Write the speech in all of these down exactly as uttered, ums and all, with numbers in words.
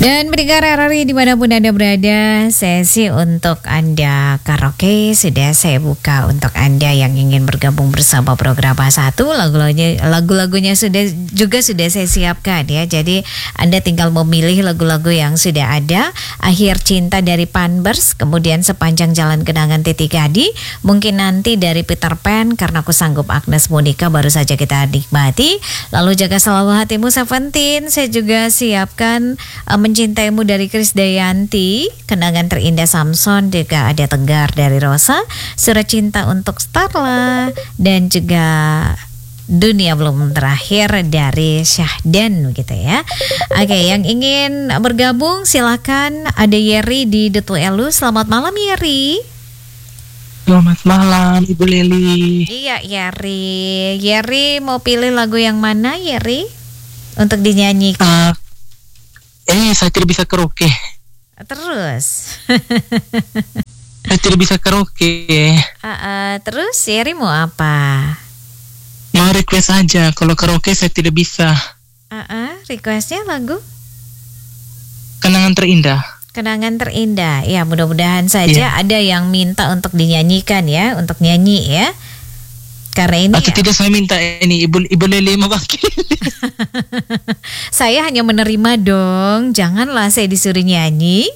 Dan pendengar R R I dimanapun Anda berada, sesi untuk Anda karaoke sudah saya buka untuk Anda yang ingin bergabung bersama program satu. Lagu-lagunya, lagu-lagunya sudah juga sudah saya siapkan ya. Jadi Anda tinggal memilih lagu-lagu yang sudah ada. Akhir Cinta dari Panbers, kemudian Sepanjang Jalan Kenangan Titi Gadi, mungkin nanti dari Peter Pan, Karena Aku Sanggup Agnes Monica baru saja kita nikmati. Lalu Jaga Selalu Hatimu Seventeen, saya juga siapkan uh, Mencintaimu dari Krisdayanti, Kenangan Terindah Samson, juga ada Tegar dari Rosa, Surat Cinta untuk Starla, dan juga Dunia Belum Terakhir dari Syahdan gitu ya. Oke, yang ingin bergabung silakan. Ada Yeri di Detu Elu. Selamat malam Yeri. Selamat malam Ibu Leli. Iya Yeri. Yeri mau pilih lagu yang mana Yeri untuk dinyanyikan? Uh, eh saya tidak bisa karaoke. Terus Saya tidak bisa karaoke. uh, uh, Terus Yeri mau apa? Mau request aja. Kalau karaoke saya tidak bisa. uh, uh, Requestnya lagu Kenangan Terindah. Kenangan Terindah. Ya mudah-mudahan saja Iya. ada yang minta untuk dinyanyikan ya, untuk nyanyi ya. Karena ini Atau tidak saya minta ini Ibu Ibu Leli mewakili. saya hanya menerima dong. Janganlah saya disuruh nyanyi.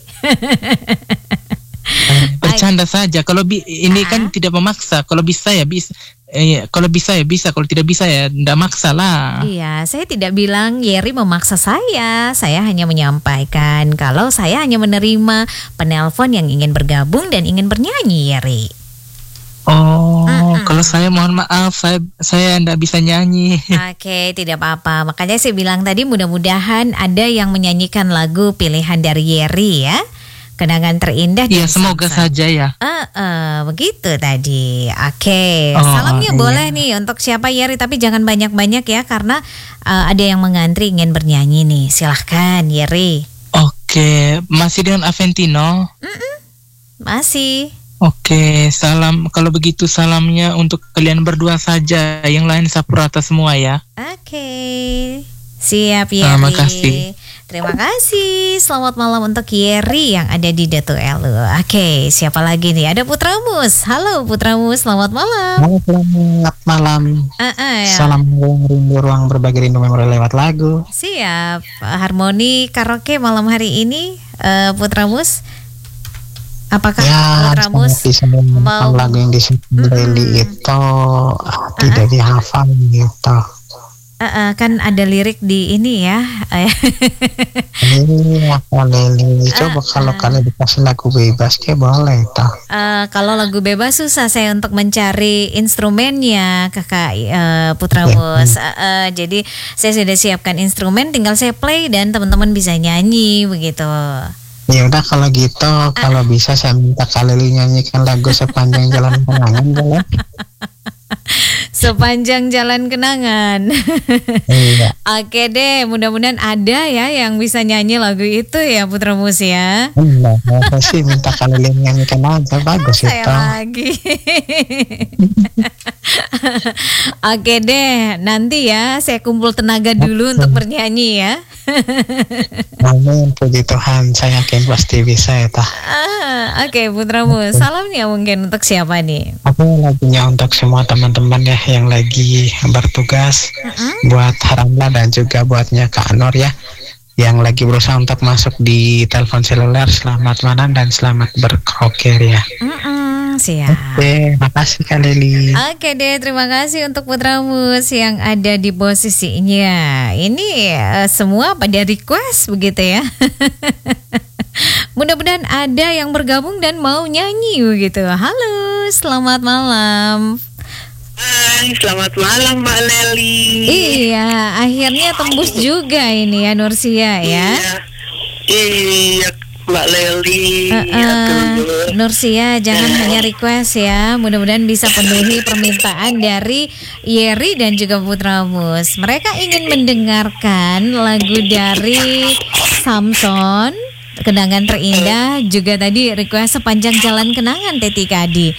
Bercanda saja. Kalau bi ini Ah. kan tidak memaksa. Kalau bisa ya bisa. Eh, kalau bisa ya bisa. Kalau tidak bisa ya tidak maksa lah. Iya, saya tidak bilang Yeri memaksa saya. Saya hanya menyampaikan kalau saya hanya menerima penelpon yang ingin bergabung dan ingin bernyanyi Yeri. Oh, Mm-mm. kalau saya mohon maaf, saya saya tidak bisa nyanyi. Oke, tidak apa-apa. Makanya saya bilang tadi mudah-mudahan ada yang menyanyikan lagu pilihan dari Yeri ya. Kenangan Terindah. Iya, dari semoga Samson. saja ya. Eh, eh, begitu tadi. Oke, Oh, salamnya iya. boleh nih untuk siapa Yeri, tapi jangan banyak-banyak ya karena eh, ada yang mengantri ingin bernyanyi nih. Silahkan Yeri. Oke, masih dengan Aventino. Masih. Oke, salam. Kalau begitu salamnya untuk kalian berdua saja. Yang lain sapurata semua ya. Oke. Siap Yeri. Terima kasih. Terima kasih. Selamat malam untuk Yeri yang ada di Datu Elu. Oke, siapa lagi nih? Ada Putra Mus. Halo Putra Mus, selamat malam. Halo, selamat malam. Ah, ah, ya. Salam ruang rindu, ruang berbagi rindu memori lewat lagu. Siap. Harmoni karaoke malam hari ini eh, Putra Mus. Apakah Ya, Putra Mus bisa mau- menyanyikan lagu yang disebut Leli itu ah, tidak dihafal gitu. Eh, eh, kan ada lirik di ini ya. Ini apa Leli? Coba Ah, kalau ah. kalian dikasih lagu bebas, kayak boleh toh. Eh, kalau lagu bebas susah saya untuk mencari instrumennya kakak eh, Putra Oke. Mus. Eh, eh, jadi saya sudah siapkan instrumen, tinggal saya play dan teman-teman bisa nyanyi begitu. Ya udah kalau gitu, kalau bisa saya minta Kak Leli nyanyikan lagu Sepanjang Jalan Kenangan boleh? Sepanjang Jalan Kenangan. Iya. Oke deh, mudah-mudahan ada ya yang bisa nyanyi lagu itu ya Putra Mus ya. Enggak, saya sih minta Kak Leli nyanyikan aja, bagus Saya itu. lagi. Oke deh, nanti ya saya kumpul tenaga dulu untuk bernyanyi ya. Amin, puji Tuhan, saya yakin pasti bisa ya tah. Ah, Oke Putra Mus, salamnya mungkin untuk siapa nih? Aku lagunya untuk semua teman-teman ya yang lagi bertugas, buat Haramla dan juga buatnya Kak Anor ya, yang lagi berusaha untuk masuk di telepon seluler. Selamat malam dan selamat berkroker ya. Mm-mm, siap. Oke, makasih Kak Leli. Oke deh, terima kasih untuk Putra Mus yang ada di posisinya. Ini eh, semua pada request begitu ya. Mudah-mudahan ada yang bergabung dan mau nyanyi begitu. Halo, selamat malam. Hai, selamat malam Mbak Leli. Iya, akhirnya tembus juga ini ya Nursia ya. Iya, iya Mbak Leli. Uh, Ya, uh, betul. Nursia jangan hanya request ya. Mudah-mudahan bisa penuhi permintaan dari Yeri dan juga Putra Mus. Mereka ingin mendengarkan lagu dari Samson, Kenangan Terindah, juga tadi request Sepanjang Jalan Kenangan Teti Kadi.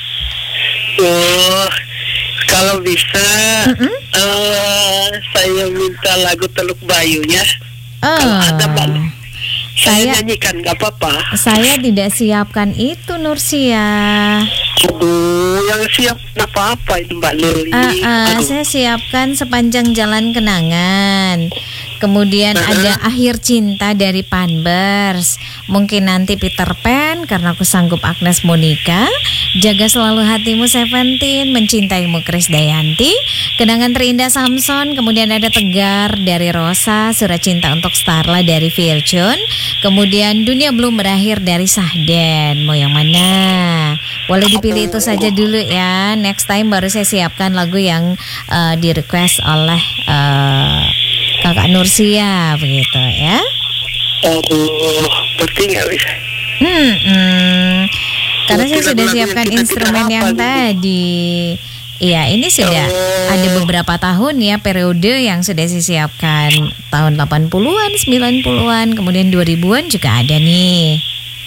Oh, kalau bisa Mm-mm. eh, saya minta lagu Teluk Bayunya. Oh. Kalau ada Mbak. Saya Saya nyanyikan nggak apa-apa. Saya tidak siapkan itu, Nursia. Aduh, yang siap nggak apa-apa itu Mbak Leli. Ah, ah, Aduh. saya siapkan Sepanjang Jalan Kenangan. Kemudian Uh-huh. ada Akhir Cinta dari Panbers. Mungkin nanti Peter Pan karena aku sanggup Agnes Monica. Jaga Selalu Hatimu Seventeen, Mencintaimu Krisdayanti. Kenangan Terindah Samson. Kemudian ada Tegar dari Rosa. Surat Cinta untuk Starla dari Virtune. Kemudian Dunia Belum Berakhir dari Sahden. Mau yang mana? Boleh dipilih itu saja dulu ya. Next time baru saya siapkan lagu yang uh, di request oleh uh, Kakak Nursia begitu ya. Aduh, berarti nggak bisa. Hmm, hmm. Karena saya Mungkin sudah lagu-lagu yang siapkan kita instrumen tidak yang hafal gitu. tadi. Iya, ini sudah Oh. ada beberapa tahun ya periode yang sudah saya siapkan. Tahun delapan puluhan, sembilan puluhan, kemudian dua ribuan juga ada nih.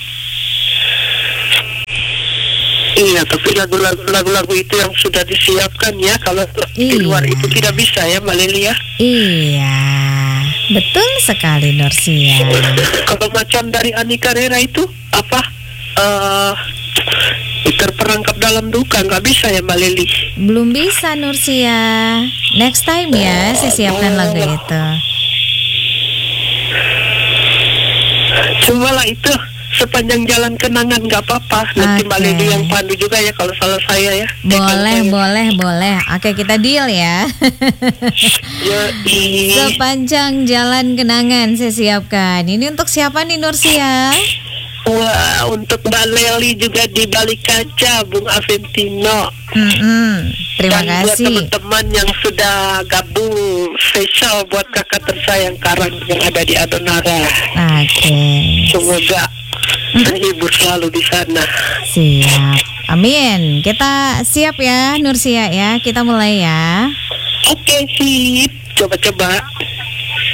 Iya, tapi lagu-lagu lagu-lagu itu yang sudah disiapkan ya. Kalau di luar Iya. itu tidak bisa ya Mbak Leli ya. Iya, betul sekali Nursia. Kalau macam dari Ani Carrera itu apa? Eh terperangkap dalam duka nggak bisa ya Mbak Leli. Belum bisa Nursia. Next time ya saya siapkan lagu itu. Cobalah itu Sepanjang Jalan Kenangan nggak apa-apa. Nanti Mbak Oke. Leli yang pandu juga ya kalau salah saya ya. Eh, kalau Boleh, saya- boleh, boleh. Oke, kita deal ya. Yoi. Sepanjang Jalan Kenangan saya siapkan. Ini untuk siapa nih Nursia? Wah, untuk Mbak Leli juga di balik kaca, Bung Aventino. Mm-mm. Terima Dan buat kasih. teman-teman yang sudah gabung, spesial buat kakak tersayang Karang yang ada di Adonara. Oke, Semoga terhibur selalu di sana. siap. Amin. Kita siap ya Nursia ya. Kita mulai ya. Oke, sip. Coba-coba.